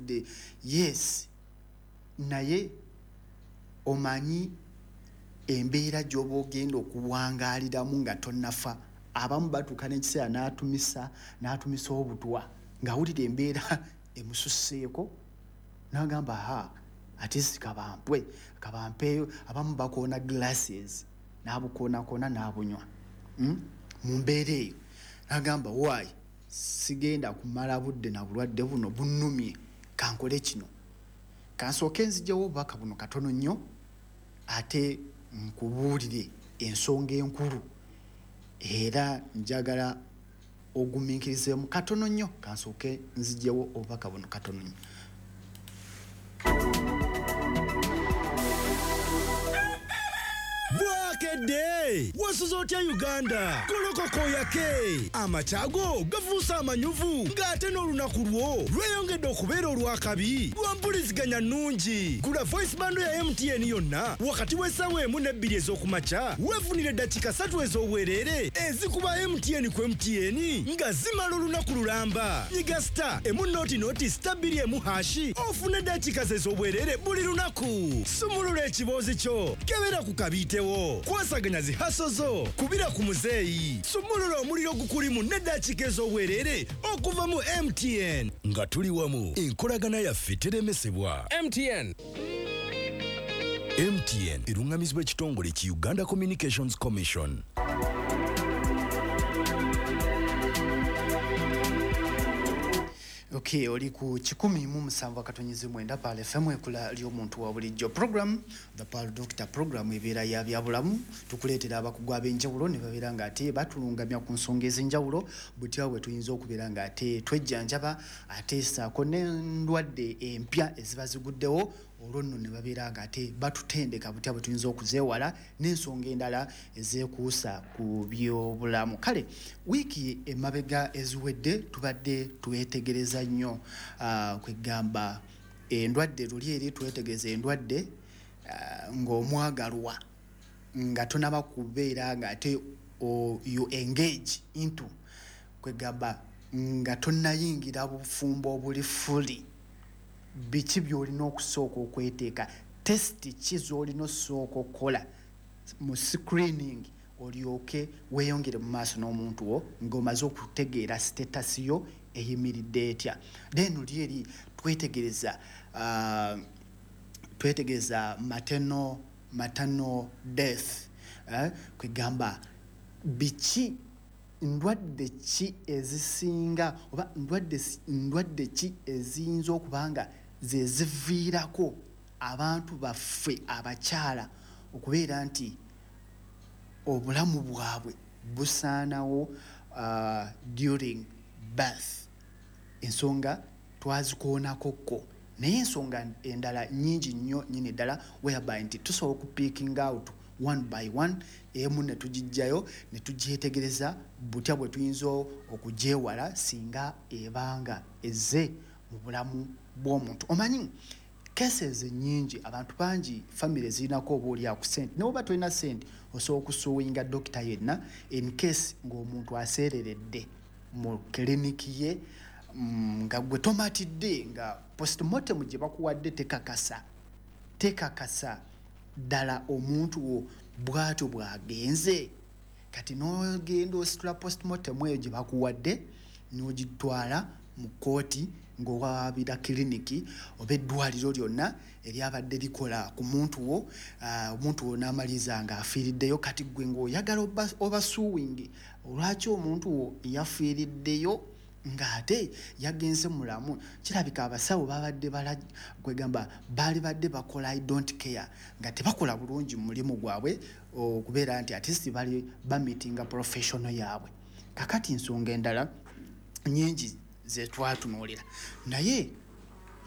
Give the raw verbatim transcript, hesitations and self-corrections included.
twawulidde yes naye omanyi embeera gy'oba ogenda okuwangaaliramu nga tonnafa abamu batuuka n'ekiseera n'atumisa n'atumisa obutwa ng'awulira embeera emususseeko n'agamba ha ate si kabampwe kabampeeyo abamu bakoona glasses n'abukoonakona n'abunywa mm? mu mbeera eyo n'agamba waayi sigenda kumala budde na bulwadde buno bunnumye kankole kino kansooke nzijewo obubaka buno katono nnyo ate nkubuulire ensonga enkulu era njagala ogumiikirizeemu katono nnyo kansooke nzijewo obubaka buno katono nnyo. Bwakedde wasuzotya Uganda kolokoko yake amachago gafuusa amanyuvu ng'ate n'olunaku lwo lweyongedde okubeera olwakabi lwampuliziganya nnungi. Gula voice bando ya M T N yonna wakati w'essaawa emu n'ebbiri ez'okumakya weefunire eddakiika ssatu ez'obwereere ezikuba M T N ku M T N nga zimala olunaku lulamba. Nyiga star emu nooti nooti star bbiri emu hashi ofune eddakiika ze ez'obwereere buli lunaku. Sumulula ekiboozi kyo kebera ku kabiitewo kwasaganya zi haso zo kubira ku muzeeyi. Sumulula omuliro gukulimu n'eddakiika ez'obwereere okuva mu M T N nga tuli wamu enkolagana yaffe teremesebwa. M T N M T N erungamizibwa ekitongole ki Uganda Communications Commission. Okay, oli ku kikumi mu musanvu akatonyizi mwenda pale F M ekula ly'omuntu wa bulijjo program the Pal Doctor program ebeera ya byabulamu tukuleetera abakugu ab'enjawulo ne babeera nga ate batulungamya ku nsonga ez'enjawulo butya bwe tuyinza okubeera nga ate twejjanjaba ate saako n'endwadde empya eziba ziguddewo olwo nno ne babeera nga ate batutendeka butya bwe tuyinza okuzeewala n'ensonga endala ezeekuusa ku byobulamu. Kale wiiki emabega eziwedde tubadde twetegereza nnyo uh, kwegamba endwadde luli eri twetegereza endwadde uh, ng'omwagalwa nga tonaba kubeera nga ate you engage into kwegamba nga tonnayingira bufumbo obuli fully biki by'olina okusooka okweteeka testi ki z'olina osooka okukola mu screening olyoke weeyongere mu maaso n'omuntu wo ng'omaze okutegeera status yo eyimiridde etya. Then oli eri twetegereza uh, twetegereza maternal maternal death eh? kwegamba biki ndwadde ki ezisinga oba ndwadde ndwadde ki eziyinza okubanga ze ziviirako abantu baffe abakyala okubeera nti obulamu bwabwe busaanawo uh, during birth. Ensonga twazikoonakokko naye ensonga endala nnyingi nnyo nyini ddala whereby nti tusobola okupiiking out one by one emu ne tugijjayo ne tugyetegereza butya bwe tuyinza okugyewala singa ebanga ezze mu bulamu bw'omuntu. Omanyi cases nnyingi abantu bangi family zirinako oba oli aku sente ne oba tolina sente osobola okusuwinga dokita yenna in case ng'omuntu aseereredde mu kiriniki ye mm, nga gwe tomatidde nga postmortem gye bakuwadde tekakasa tekakasa ddala omuntu wo bw'atyo bw'agenze kati n'ogenda ositula postmortem eyo gye bakuwadde n'ogitwala mu kooti ng'owaabira kiriniki oba eddwaliro lyonna eryabadde likola ku muntu wo uh, omuntu wo n'amaliza nga afiiriddeyo kati gwe ng'oyagala obasuwingi olwaki omuntu wo yafiiriddeyo ng'ate yagenze mulamu. Kirabika abasawo babadde kwegamba baali badde bakola I don't care nga tebakola bulungi mu mulimu gwabwe okubeera nti at least bali bamitinga professional yaabwe. Kakati nsonga endala nnyingi ze twatunuulira naye